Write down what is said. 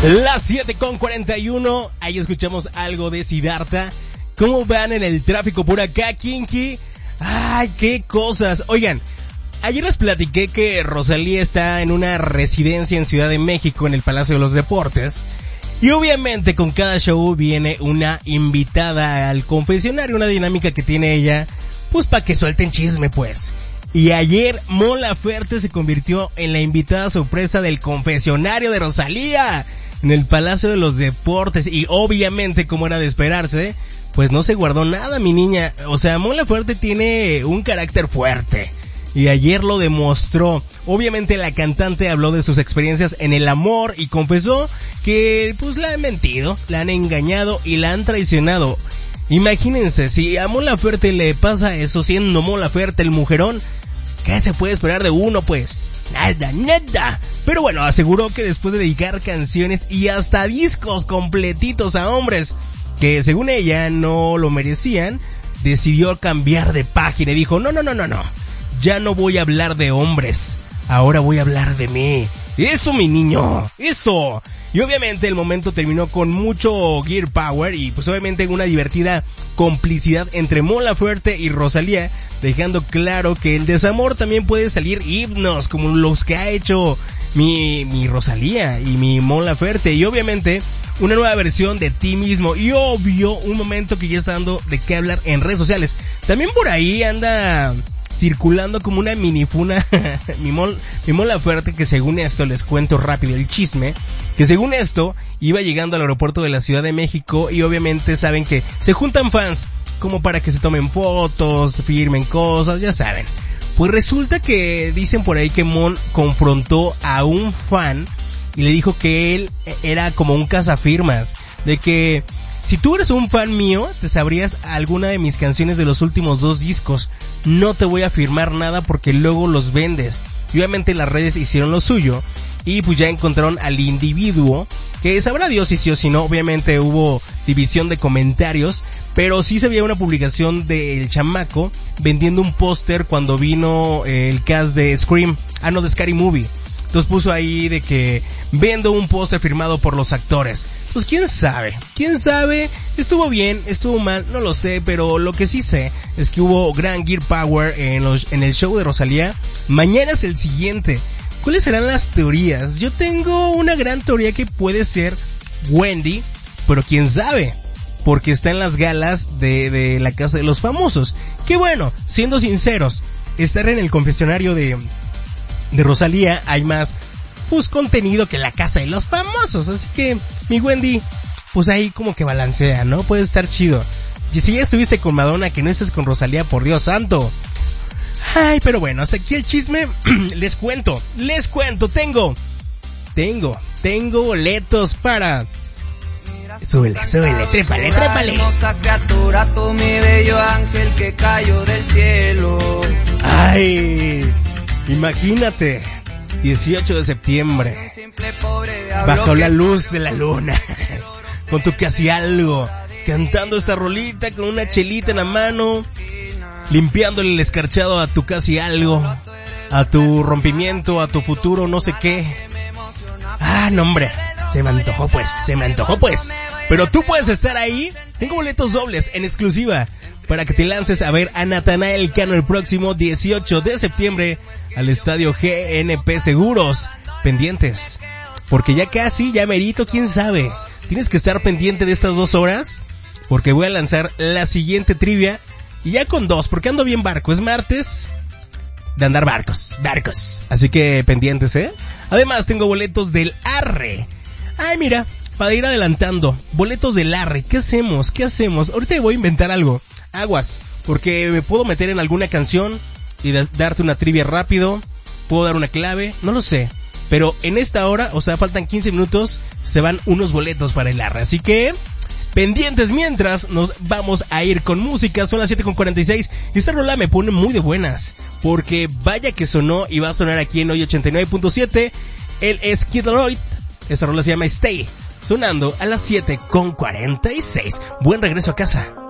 Las 7:41, ahí escuchamos algo de Siddhartha. ¿Cómo van en el tráfico por acá, Kinky? Ay, qué cosas. Oigan, ayer les platiqué que Rosalía está en una residencia en Ciudad de México, en el Palacio de los Deportes. Y obviamente con cada show viene una invitada al confesionario, una dinámica que tiene ella, pues para que suelten chisme, pues. Y ayer Mon Laferte se convirtió en la invitada sorpresa del confesionario de Rosalía en el Palacio de los Deportes. Y obviamente, como era de esperarse, pues no se guardó nada, mi niña. O sea, Mon Laferte tiene un carácter fuerte y ayer lo demostró. Obviamente la cantante habló de sus experiencias en el amor y confesó que pues la han mentido, la han engañado y la han traicionado. Imagínense, si a Mon Laferte le pasa eso, siendo Mon Laferte el mujerón, ¿qué se puede esperar de uno, pues? Nada. Pero bueno, aseguró que después de dedicar canciones y hasta discos completitos a hombres que según ella no lo merecían, decidió cambiar de página y dijo, no. Ya no voy a hablar de hombres, ahora voy a hablar de mí. Eso, mi niño, eso. Y obviamente el momento terminó con mucho Gear Power y pues obviamente una divertida complicidad entre Mon Laferte y Rosalía, dejando claro que el desamor también puede salir himnos como los que ha hecho mi Rosalía y mi Mon Laferte. Y obviamente una nueva versión de ti mismo y obvio un momento que ya está dando de qué hablar en redes sociales. También por ahí anda circulando como una minifuna mi Mon Laferte, que según esto, les cuento rápido el chisme, que según esto iba llegando al aeropuerto de la Ciudad de México y obviamente saben que se juntan fans como para que se tomen fotos, firmen cosas, ya saben. Pues resulta que dicen por ahí que Mon confrontó a un fan y le dijo que él era como un cazafirmas, de que si tú eres un fan mío, te sabrías alguna de mis canciones de los últimos 2 discos. No te voy a firmar nada porque luego los vendes. Y obviamente las redes hicieron lo suyo y pues ya encontraron al individuo, que sabrá Dios si sí o si no. Obviamente hubo división de comentarios, pero sí se veía una publicación del chamaco vendiendo un póster cuando vino el cast de Scream, de Scary Movie. Entonces puso ahí de que vendo un póster firmado por los actores. Pues quién sabe, estuvo bien, estuvo mal, no lo sé, pero lo que sí sé es que hubo gran Gear Power en el show de Rosalía. Mañana es el siguiente. ¿Cuáles serán las teorías? Yo tengo una gran teoría que puede ser Wendy, pero quién sabe, porque está en las galas de la Casa de los Famosos. Que bueno, siendo sinceros, estar en el confesionario de Rosalía hay más pues contenido que la Casa de los Famosos, así que mi Wendy pues ahí como que balancea, ¿no? Puede estar chido. Y si ya estuviste con Madonna, que no estés con Rosalía, por Dios santo. Ay, pero bueno, hasta aquí el chisme. Les cuento, tengo boletos para... Súbele, trépale. Hermosa criatura, tú mi bello ángel que cayó del cielo. Ay, imagínate, 18 de septiembre, bajo la luz de la luna, con tu casi algo, cantando esta rolita con una chelita en la mano, limpiándole el escarchado a tu casi algo, a tu rompimiento, a tu futuro, no sé qué. No hombre, se me antojó pues. Pero tú puedes estar ahí. Tengo boletos dobles en exclusiva para que te lances a ver a Natanael Cano el próximo 18 de septiembre al estadio GNP Seguros. Pendientes, porque ya casi, ya merito, quién sabe. Tienes que estar pendiente de estas 2 horas, porque voy a lanzar la siguiente trivia. Y ya con 2, porque ando bien barco. Es martes de andar barcos. Así que pendientes, Además tengo boletos del Arre. Ay, mira, para ir adelantando, boletos del Arre. ¿Qué hacemos? Ahorita voy a inventar algo. Aguas, porque me puedo meter en alguna canción y darte una trivia rápido. Puedo dar una clave, no lo sé. Pero en esta hora, o sea, faltan 15 minutos, se van unos boletos para el Arre. Así que pendientes mientras nos vamos a ir con música. Son las 7:46 y esta rola me pone muy de buenas, porque vaya que sonó y va a sonar aquí en hoy 89.7. Él es Kid Laroi. Esta rola se llama Stay, sonando a las 7:46. Buen regreso a casa.